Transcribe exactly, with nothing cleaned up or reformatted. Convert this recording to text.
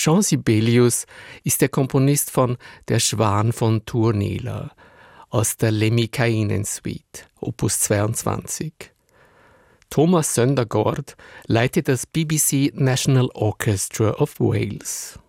Jean Sibelius ist der Komponist von Der Schwan von Tournela aus der Lemminkäinen-Suite, Opus zweiundzwanzig. Thomas Søndergaard leitet das B B C National Orchestra of Wales.